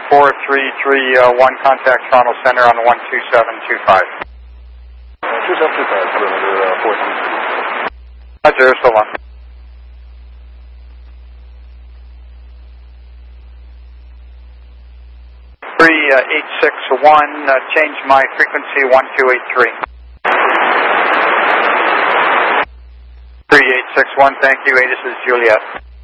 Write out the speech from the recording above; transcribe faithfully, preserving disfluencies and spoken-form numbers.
four three three one, contact Toronto Center on one two seven two five. two seven two five, perimeter uh, four three three. Roger, so long. three eight six one, uh, change my frequency one two eight three. three eight six one, thank you, Aegis is Juliet.